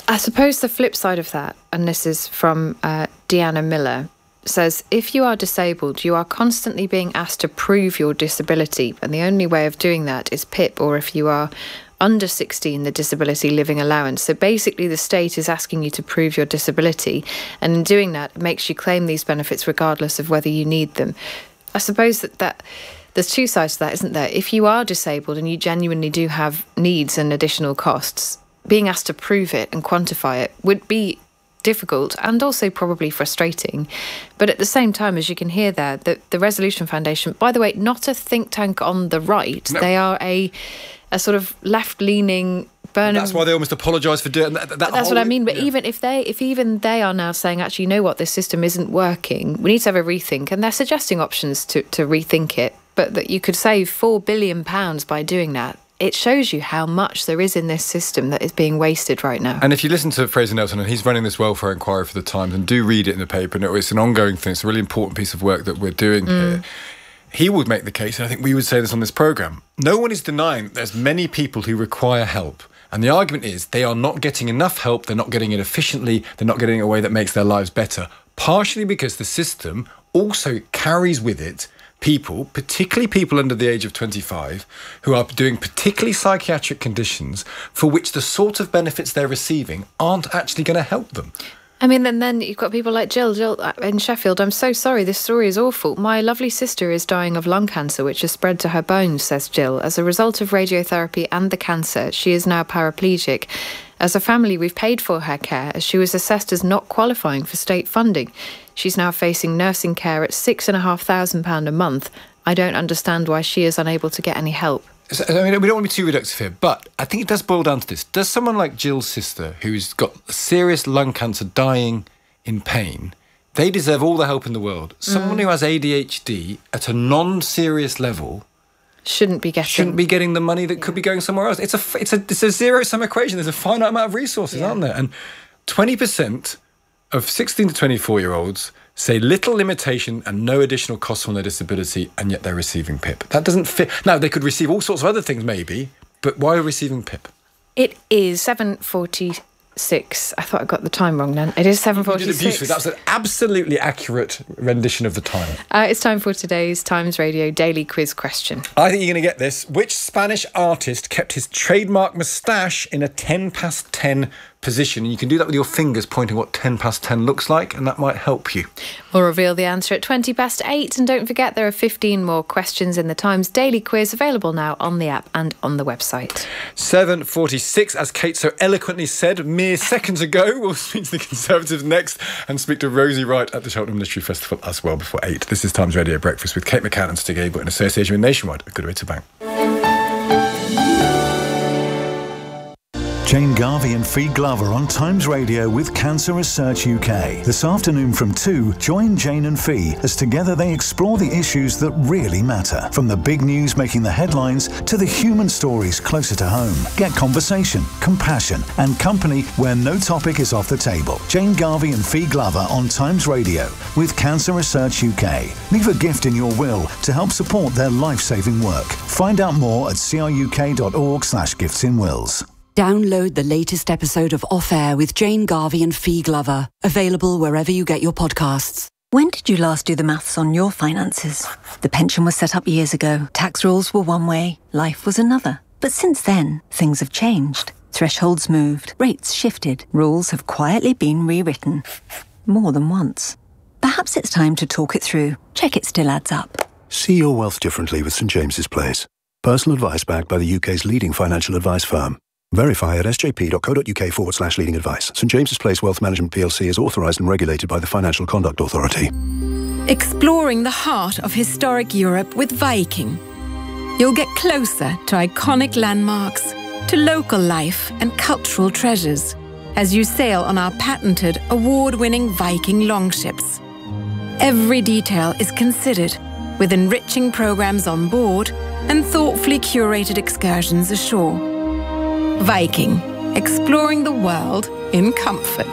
S3: I suppose the flip side of that, and this is from uh, Deanna Miller, says, if you are disabled, you are constantly being asked to prove your disability, and the only way of doing that is P I P, or if you are under sixteen, the disability living allowance. So basically the state is asking you to prove your disability, and in doing that, it makes you claim these benefits regardless of whether you need them. I suppose that, that there's two sides to that, isn't there? If you are disabled and you genuinely do have needs and additional costs, being asked to prove it and quantify it would be difficult and also probably frustrating. But at the same time, as you can hear there, the, the Resolution Foundation, by the way, not a think tank on the right. No. They are a a sort of left-leaning Burnham.
S1: That's why they almost apologise for doing that. that
S3: That's
S1: whole,
S3: what I mean. But
S1: yeah.
S3: even if they, if even they are now saying, actually, you know what, this system isn't working, we need to have a rethink, and they're suggesting options to to rethink it. But that you could save four billion pounds by doing that. It shows you how much there is in this system that is being wasted right now.
S1: And if you listen to Fraser Nelson, and he's running this welfare inquiry for the Times, and do read it in the paper, and it's an ongoing thing, it's a really important piece of work that we're doing mm. here. He would make the case, and I think we would say this on this programme, no one is denying there's many people who require help. And the argument is they are not getting enough help, they're not getting it efficiently, they're not getting it in a way that makes their lives better. Partially because the system also carries with it people, particularly people under the age of twenty-five, who are doing particularly psychiatric conditions for which the sort of benefits they're receiving aren't actually going to help them.
S3: I mean, and then you've got people like Jill, Jill in Sheffield. I'm so sorry, this story is awful. My lovely sister is dying of lung cancer, which has spread to her bones, says Jill. As a result of radiotherapy and the cancer, she is now paraplegic. As a family, we've paid for her care as she was assessed as not qualifying for state funding. She's now facing nursing care at six and a half thousand pounds a month. I don't understand why she is unable to get any help.
S1: So, I mean, we don't want to be too reductive here, but I think it does boil down to this. Does someone like Jill's sister, who's got serious lung cancer, dying in pain, they deserve all the help in the world. Someone mm. who has A D H D at a non-serious level
S3: shouldn't be getting
S1: shouldn't be getting the money that yeah. could be going somewhere else. It's a it's a it's a zero-sum equation. There's a finite amount of resources, yeah. aren't there? And twenty percent of sixteen to twenty-four-year-olds say little limitation and no additional costs from their disability, and yet they're receiving P I P. That doesn't fit. Now, they could receive all sorts of other things, maybe, but why are receiving P I P?
S3: It is seven forty-six. I thought I got the time wrong then. It is seven forty-six.
S1: You did it beautifully. That was an absolutely accurate rendition of the time.
S3: Uh, it's time for today's Times Radio Daily Quiz question.
S1: I think you're going to get this. Which Spanish artist kept his trademark moustache in a ten past ten position? And you can do that with your fingers pointing what ten past ten looks like, and that might help you.
S3: We'll reveal the answer at twenty past eight. And don't forget, there are fifteen more questions in the Times Daily Quiz, available now on the app and on the website.
S1: seven forty-six, as Kate so eloquently said mere seconds ago. We'll speak to the Conservatives next and speak to Rosie Wright at the Cheltenham Literary Festival as well before eight. This is Times Radio Breakfast with Kate McCann and Stig Abel in association with Nationwide. A good way to bank.
S20: Jane Garvey and Fi Glover on Times Radio with Cancer Research U K. This afternoon from two, join Jane and Fi as together they explore the issues that really matter. From the big news making the headlines to the human stories closer to home. Get conversation, compassion and company where no topic is off the table. Jane Garvey and Fi Glover on Times Radio with Cancer Research U K. Leave a gift in your will to help support their life-saving work. Find out more at cruk.org slash gifts in wills.
S8: Download the latest episode of Off Air with Jane Garvey and Fi Glover. Available wherever you get your podcasts.
S21: When did you last do the maths on your finances? The pension was set up years ago. Tax rules were one way, life was another. But since then, things have changed. Thresholds moved, rates shifted, rules have quietly been rewritten. More than once. Perhaps it's time to talk it through. Check it still adds up.
S22: See your wealth differently with St James's Place. Personal advice backed by the U K's leading financial advice firm. Verify at sjp.co.uk forward slash leading advice. St James's Place Wealth Management P L C is authorised and regulated by the Financial Conduct Authority.
S23: Exploring the heart of historic Europe with Viking. You'll get closer to iconic landmarks, to local life and cultural treasures as you sail on our patented, award-winning Viking longships. Every detail is considered, with enriching programmes on board and thoughtfully curated excursions ashore. Viking, exploring the world in comfort.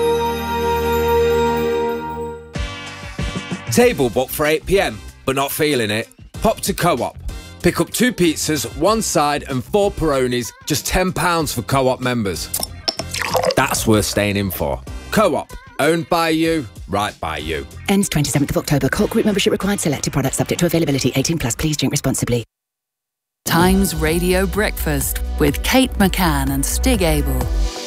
S24: Table booked for eight p m, but not feeling it? Pop to Co-op. Pick up two pizzas, one side and four Peronis, just ten pounds for Co-op members. That's worth staying in for. Co-op, owned by you, right by you.
S2: Ends twenty-seventh of October. Cork Group membership required. Selected products subject to availability. eighteen plus. Please drink responsibly.
S8: Times Radio Breakfast with Kate McCann and Stig Abel.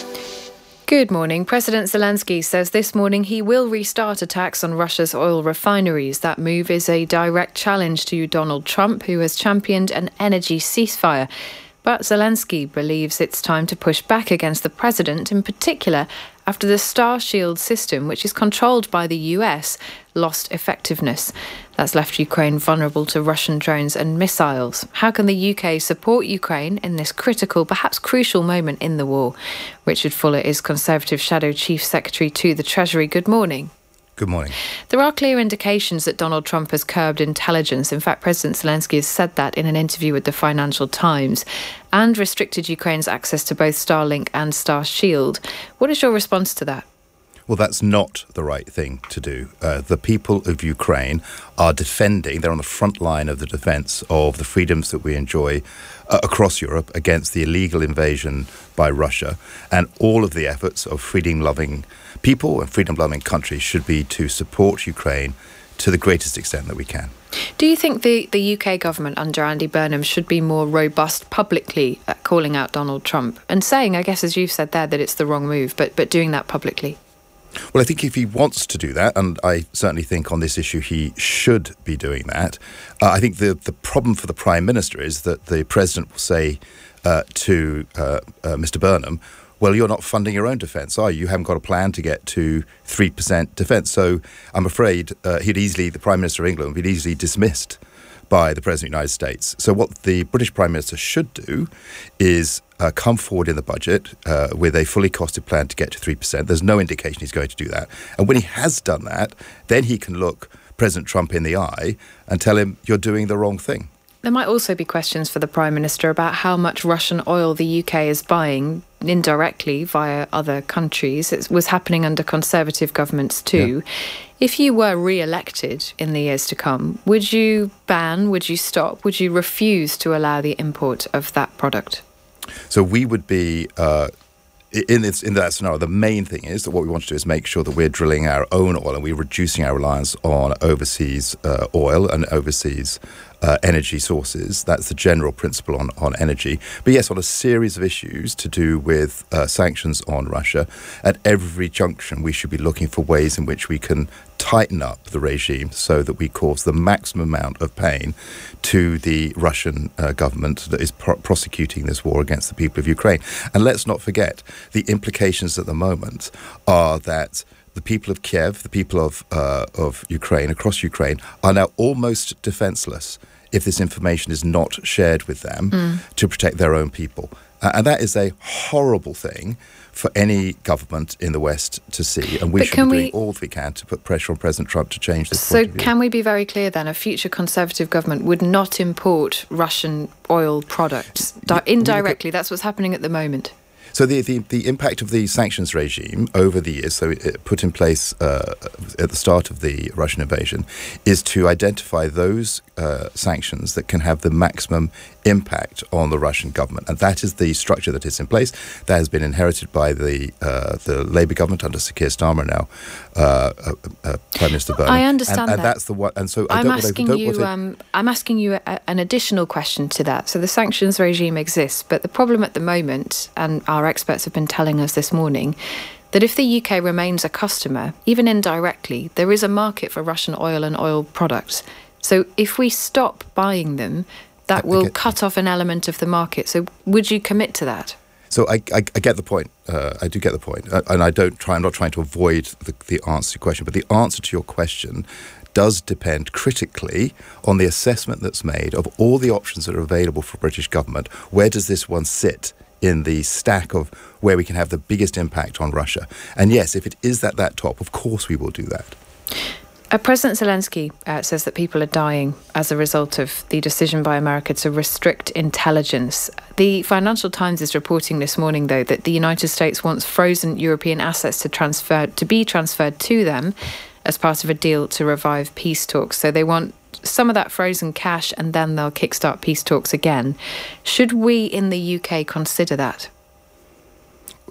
S3: Good morning. President Zelensky says this morning he will restart attacks on Russia's oil refineries. That move is a direct challenge to Donald Trump, who has championed an energy ceasefire. But Zelensky believes it's time to push back against the president, in particular after the Star Shield system, which is controlled by the U S, lost effectiveness. That's left Ukraine vulnerable to Russian drones and missiles. How can the U K support Ukraine in this critical, perhaps crucial moment in the war? Richard Fuller is Conservative Shadow Chief Secretary to the Treasury. Good morning.
S4: Good morning.
S3: There are clear indications that Donald Trump has curbed intelligence. In fact, President Zelensky has said that in an interview with the Financial Times, and restricted Ukraine's access to both Starlink and Star Shield. What is your response to that?
S4: Well, that's not the right thing to do. Uh, the people of Ukraine are defending, they're on the front line of the defence of the freedoms that we enjoy uh, across Europe against the illegal invasion by Russia. And all of the efforts of freedom-loving people and freedom-loving countries should be to support Ukraine to the greatest extent that we can.
S3: Do you think the, the U K government under Andy Burnham should be more robust publicly at calling out Donald Trump and saying, I guess as you've said there, that it's the wrong move, but but doing that publicly?
S4: Well, I think if he wants to do that, and I certainly think on this issue he should be doing that, uh, I think the, the problem for the Prime Minister is that the President will say uh, to uh, uh, Mister Burnham, well, you're not funding your own defence, are you? You haven't got a plan to get to three percent defence. So I'm afraid uh, he'd easily, the Prime Minister of England, would be easily dismissed by the President of the United States. So what the British Prime Minister should do is uh, come forward in the budget uh, with a fully costed plan to get to three percent. There's no indication he's going to do that. And when he has done that, then he can look President Trump in the eye and tell him, you're doing the wrong thing.
S3: There might also be questions for the Prime Minister about how much Russian oil the U K is buying indirectly via other countries. It was happening under Conservative governments too. Yeah. If you were re-elected in the years to come, would you ban, would you stop, would you refuse to allow the import of that product?
S4: So we would be... Uh In, this, in that scenario, the main thing is that what we want to do is make sure that we're drilling our own oil and we're reducing our reliance on overseas uh, oil and overseas uh, energy sources. That's the general principle on, on energy. But yes, on a series of issues to do with uh, sanctions on Russia, at every junction we should be looking for ways in which we can tighten up the regime so that we cause the maximum amount of pain to the Russian uh, government that is pro- prosecuting this war against the people of Ukraine. And let's not forget, the implications at the moment are that the people of Kiev, the people of uh, of Ukraine, across Ukraine, are now almost defenseless if this information is not shared with them mm. to protect their own people. Uh, and that is a horrible thing for any government in the West to see. And we but should be doing we, all that we can to put pressure on President Trump to change this
S3: So
S4: point of view.
S3: Can we be very clear then, a future Conservative government would not import Russian oil products? Di- indirectly, that's what's happening at the moment.
S4: So the, the, the impact of the sanctions regime over the years, so it put in place uh, at the start of the Russian invasion, is to identify those uh, sanctions that can have the maximum impact on the Russian government. And that is the structure that is in place. That has been inherited by the uh, the Labour government under Sir Keir Starmer now, uh, uh, uh, Prime Minister Burnham.
S3: I understand
S4: and,
S3: that.
S4: And that's the one. And so I
S3: I'm
S4: don't
S3: asking
S4: don't
S3: you. Um, I'm asking you a, an additional question to that. So the sanctions regime exists, but the problem at the moment, and our experts have been telling us this morning, that if the U K remains a customer, even indirectly, there is a market for Russian oil and oil products. So if we stop buying them, that will cut off an element of the market. So would you commit to that?
S4: So I, I, I get the point. Uh, I do get the point. Uh, and I don't try, I'm not trying to avoid the, the answer to your question, but the answer to your question does depend critically on the assessment that's made of all the options that are available for British government. Where does this one sit in the stack of where we can have the biggest impact on Russia? And yes, if it is at that top, of course we will do that.
S3: Uh, President Zelensky uh, says that people are dying as a result of the decision by America to restrict intelligence. The Financial Times is reporting this morning, though, that the United States wants frozen European assets to transfer to be transferred to them as part of a deal to revive peace talks. So they want some of that frozen cash and then they'll kickstart peace talks again. Should we in the U K consider that?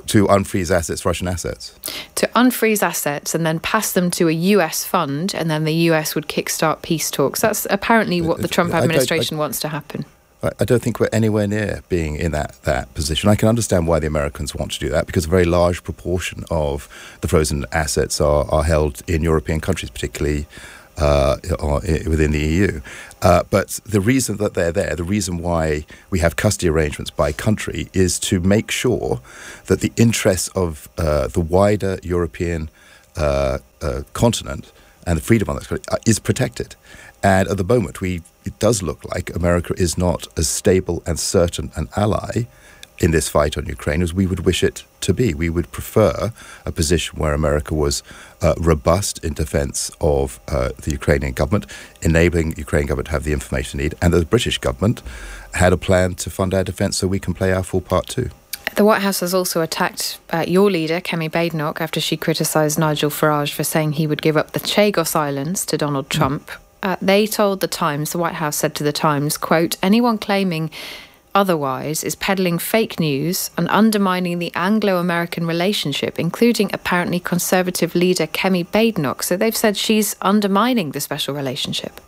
S4: to unfreeze assets, Russian assets.
S3: To unfreeze assets and then pass them to a U S fund, and then the U S would kickstart peace talks. That's apparently what the Trump administration I, I, I, wants to happen.
S4: I don't think we're anywhere near being in that, that position. I can understand why the Americans want to do that, because a very large proportion of the frozen assets are, are held in European countries, particularly uh, within the E U. Uh, but the reason that they're there, the reason why we have custody arrangements by country, is to make sure that the interests of uh, the wider European uh, uh, continent and the freedom of that country is protected. And at the moment, we it does look like America is not as stable and certain an ally in this fight on Ukraine as we would wish it to be. We would prefer a position where America was uh, robust in defence of uh, the Ukrainian government, enabling the Ukrainian government to have the information they need, and that the British government had a plan to fund our defence so we can play our full part too.
S3: The White House has also attacked uh, your leader, Kemi Badenoch, after she criticised Nigel Farage for saying he would give up the Chagos Islands to Donald Trump. Mm. Uh, they told The Times, the White House said to The Times, quote, anyone claiming otherwise is peddling fake news and undermining the Anglo-American relationship, including apparently Conservative leader Kemi Badenoch. So they've said she's undermining the special relationship.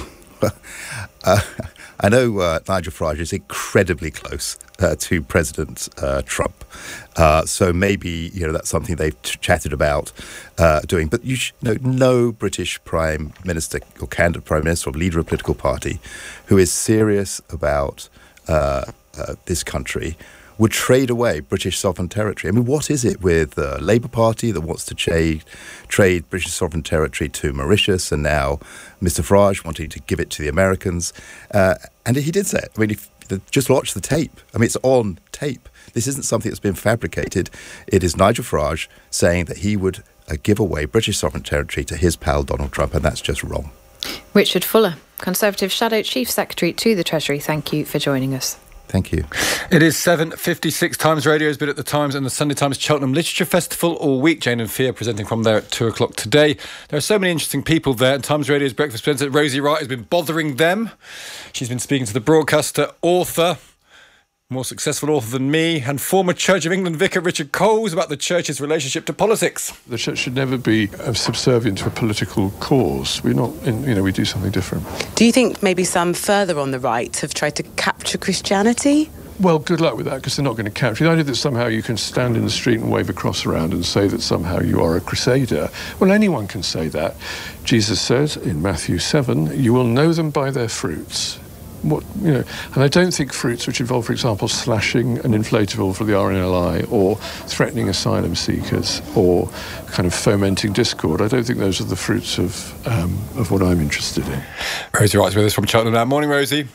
S4: uh, I know uh, Nigel Farage is incredibly close uh, to President uh, Trump. Uh, so maybe, you know, that's something they've ch- chatted about uh, doing. But you sh- know, no British Prime Minister or candidate Prime Minister or leader of a political party who is serious about uh, uh, this country would trade away British sovereign territory. I mean, what is it with the Labour Party that wants to trade, trade British sovereign territory to Mauritius, and now Mister Farage wanting to give it to the Americans? Uh, and he did say it. I mean, if, just watch the tape. I mean, it's on tape. This isn't something that's been fabricated. It is Nigel Farage saying that he would uh, give away British sovereign territory to his pal Donald Trump, and that's just wrong.
S3: Richard Fuller, Conservative Shadow Chief Secretary to the Treasury, thank you for joining us.
S4: Thank you.
S1: It is seven fifty-six. Times Radio has been at the Times and the Sunday Times Cheltenham Literature Festival all week. Jane and Fia presenting from there at two o'clock today. There are so many interesting people there. And Times Radio's breakfast presenter Rosie Wright has been bothering them. She's been speaking to the broadcaster, author, more successful author than me, and former Church of England vicar Richard Coles about the Church's relationship to politics.
S6: The Church should never be subservient to a political cause. We're not, in, you know, we do something different.
S7: Do you think maybe some further on the right have tried to capture Christianity?
S6: Well, good luck with that, because they're not going to capture it. The idea that somehow you can stand in the street and wave a cross around and say that somehow you are a crusader. Well, anyone can say that. Jesus says in Matthew seven, you will know them by their fruits. What, you know, and I don't think fruits which involve, for example, slashing an inflatable for the R N L I or threatening asylum seekers or kind of fomenting discord, I don't think those are the fruits of um, of what I'm interested in.
S1: Rosie Wright's with us from Cheltenham now. Morning, Rosie.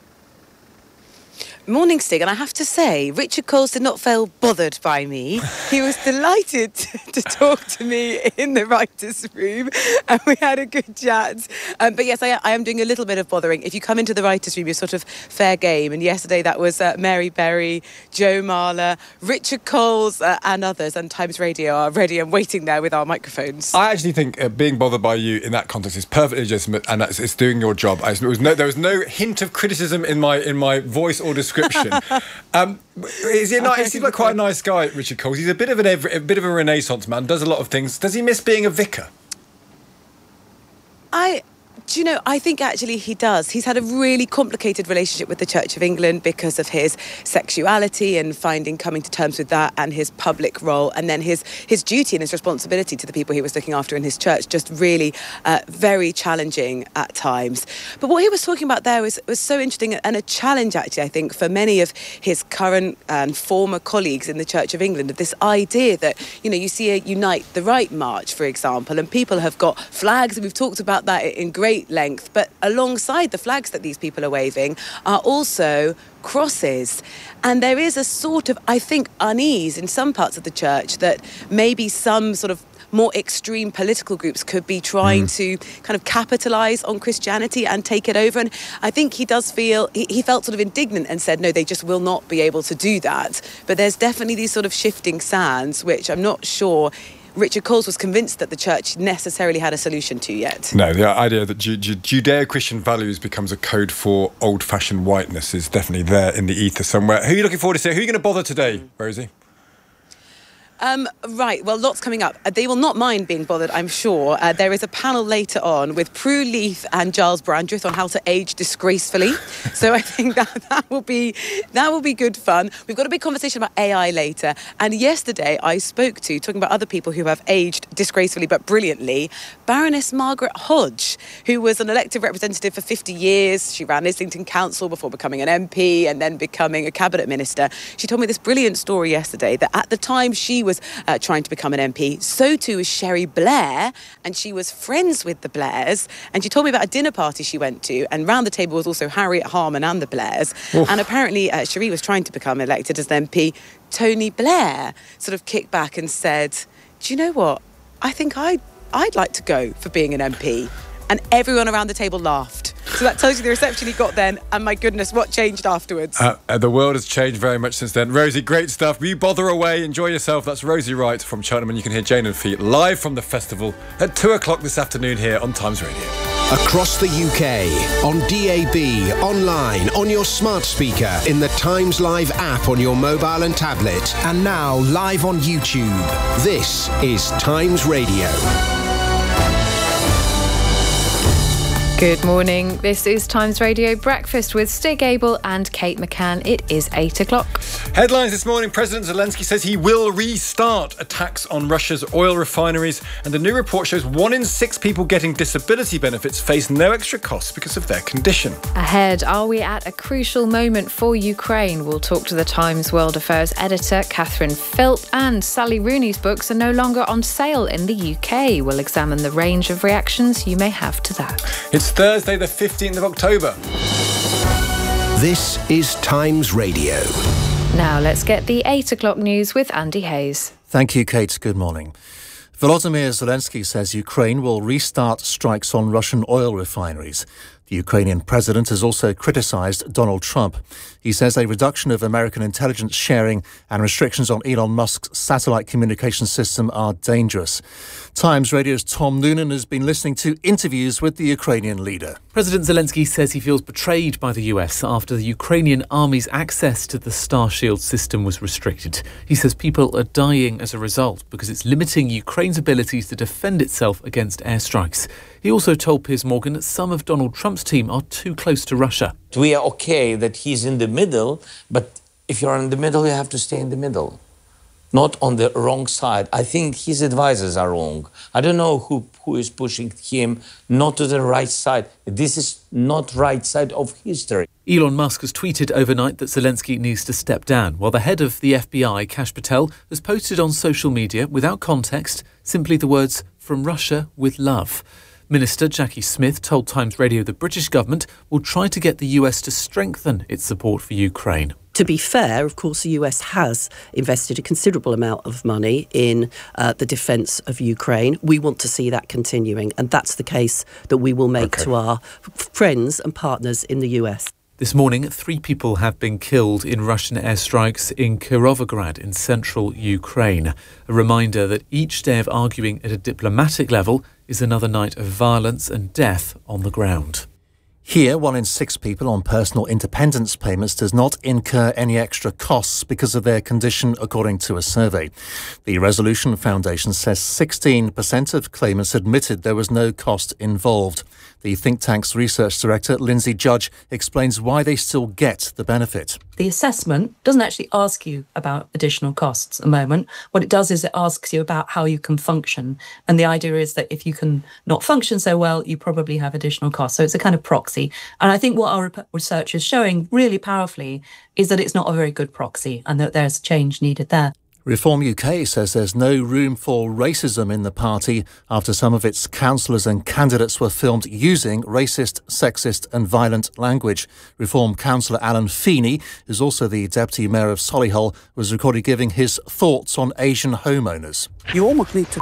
S7: Morning, Stig, and I have to say, Richard Coles did not feel bothered by me. He was delighted to talk to me in the writer's room, and we had a good chat. Um, but yes, I, I am doing a little bit of bothering. If you come into the writer's room, you're sort of fair game. And yesterday that was uh, Mary Berry, Joe Marler, Richard Coles, uh, and others. And Times Radio are ready and waiting there with our microphones.
S1: I actually think uh, being bothered by you in that context is perfectly legitimate, and it's, it's doing your job. I, there was no, there was no hint of criticism in my in my voice or description. um, is he not? He seems like quite a nice guy, Richard Coles. He's a bit of an a bit of a Renaissance man. Does a lot of things. Does he miss being a vicar?
S7: I. Do you know, I think actually he does. He's had a really complicated relationship with the Church of England because of his sexuality and finding, coming to terms with that, and his public role, and then his his duty and his responsibility to the people he was looking after in his church, just really uh, very challenging at times. But what he was talking about there was, was so interesting, and a challenge actually, I think, for many of his current and former colleagues in the Church of England, of this idea that, you know, you see a Unite the Right march, for example, and people have got flags, and we've talked about that in great length, but alongside the flags that these people are waving are also crosses. And there is a sort of, I think, unease in some parts of the church that maybe some sort of more extreme political groups could be trying mm. to kind of capitalise on Christianity and take it over. And I think he does feel, he, he felt sort of indignant and said, no, they just will not be able to do that. But there's definitely these sort of shifting sands, which I'm not sure Richard Coles was convinced that the church necessarily had a solution to yet.
S1: No, the idea that Ju- Ju- Judeo-Christian values becomes a code for old-fashioned whiteness is definitely there in the ether somewhere. Who are you looking forward to see? Who are you going to bother today, Rosie?
S7: Um, right, well, lots coming up. Uh, they will not mind being bothered, I'm sure. Uh, there is a panel later on with Prue Leith and Giles Brandreth on how to age disgracefully. So I think that, that will be that will be good fun. We've got a big conversation about A I later. And yesterday I spoke to, talking about other people who have aged disgracefully but brilliantly, Baroness Margaret Hodge, who was an elected representative for fifty years. She ran Islington Council before becoming an M P and then becoming a cabinet minister. She told me this brilliant story yesterday that at the time she was uh, trying to become an M P, so too was Sherry Blair, and she was friends with the Blairs. And she told me about a dinner party she went to, and round the table was also Harriet Harman and the Blairs. Oof. And apparently uh, Sherry was trying to become elected as an M P. Tony Blair sort of kicked back and said, do you know what? I think I'd, I'd like to go for being an M P. And everyone around the table laughed. So that tells you the reception he got then, and my goodness, what changed afterwards.
S1: Uh, uh, the world has changed very much since then. Rosie, great stuff. You bother away, enjoy yourself. That's Rosie Wright from Cheltenham. You can hear Jane and Fee live from the festival at two o'clock this afternoon here on Times Radio.
S5: Across the U K, on D A B, online, on your smart speaker, in the Times Live app on your mobile and tablet, and now live on YouTube. This is Times Radio.
S3: Good morning. This is Times Radio Breakfast with Stig Abel and Kate McCann. It is eight o'clock.
S1: Headlines this morning. President Zelensky says he will restart attacks on Russia's oil refineries. And a new report shows one in six people getting disability benefits face no extra costs because of their condition.
S3: Ahead, are we at a crucial moment for Ukraine? We'll talk to the Times World Affairs editor, Catherine Philp, and Sally Rooney's books are no longer on sale in the U K. We'll examine the range of reactions you may have to that.
S1: It's Thursday, the fifteenth of October.
S5: This is Times Radio.
S3: Now let's get the eight o'clock news with Andy Hayes.
S14: Thank you, Kate. Good morning. Volodymyr Zelensky says Ukraine will restart strikes on Russian oil refineries. The Ukrainian president has also criticised Donald Trump. He says a reduction of American intelligence sharing and restrictions on Elon Musk's satellite communication system are dangerous. Times Radio's Tom Noonan has been listening to interviews with the Ukrainian leader.
S9: President Zelensky says he feels betrayed by the U S after the Ukrainian army's access to the Starshield system was restricted. He says people are dying as a result because it's limiting Ukraine's abilities to defend itself against airstrikes. He also told Piers Morgan that some of Donald Trump's team are too close to Russia.
S10: We are okay that he's in the middle, but if you're in the middle, you have to stay in the middle, not on the wrong side. I think his advisors are wrong. I don't know who, who is pushing him not to the right side. This is not right side of history.
S9: Elon Musk has tweeted overnight that Zelensky needs to step down, while the head of the F B I, Kash Patel, has posted on social media, without context, simply the words, "From Russia with love." Minister Jackie Smith told Times Radio the British government will try to get the U S to strengthen its support for Ukraine.
S11: To be fair, of course, the U S has invested a considerable amount of money in uh, the defence of Ukraine. We want to see that continuing, and that's the case that we will make okay. to our friends and partners in the U S.
S9: This morning, three people have been killed in Russian airstrikes in Kirovograd in central Ukraine. A reminder that each day of arguing at a diplomatic level is another night of violence and death on the ground.
S14: Here, one in six people on personal independence payments does not incur any extra costs because of their condition, according to a survey. The Resolution Foundation says sixteen percent of claimants admitted there was no cost involved. The think tank's research director, Lindsay Judge, explains why they still get the benefit.
S19: The assessment doesn't actually ask you about additional costs at the moment. What it does is it asks you about how you can function. And the idea is that if you can not function so well, you probably have additional costs. So it's a kind of proxy. And I think what our research is showing really powerfully is that it's not a very good proxy and that there's change needed there.
S14: Reform U K says there's no room for racism in the party after some of its councillors and candidates were filmed using racist, sexist and violent language. Reform councillor Alan Feeney, who's also the Deputy Mayor of Solihull, was recorded giving his thoughts on Asian homeowners.
S12: You almost need to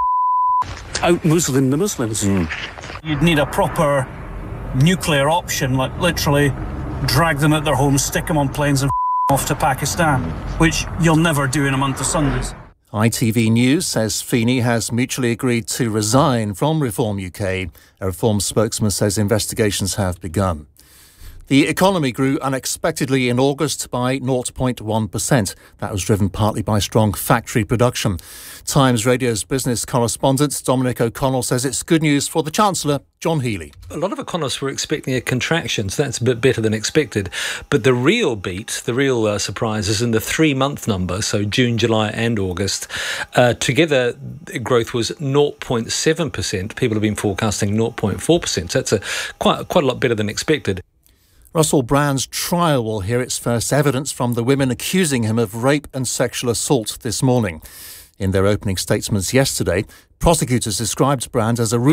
S12: out-Muslim the Muslims. Mm. You'd need a proper nuclear option, like literally drag them out their homes, stick them on planes and off to Pakistan, which you'll never do in a month of Sundays.
S14: I T V News says Feeney has mutually agreed to resign from Reform U K. A Reform spokesman says investigations have begun. The economy grew unexpectedly in August by zero point one percent. That was driven partly by strong factory production. Times Radio's business correspondent Dominic O'Connell says it's good news for the Chancellor, John Healey.
S13: A lot of economists were expecting a contraction, so that's a bit better than expected. But the real beat, the real uh, surprise is in the three-month number, so June, July and August. Uh, together, growth was zero point seven percent. People have been forecasting zero point four percent, so that's a, quite, quite a lot better than expected.
S14: Russell Brand's trial will hear its first evidence from the women accusing him of rape and sexual assault this morning. In their opening statements yesterday, prosecutors described Brand as a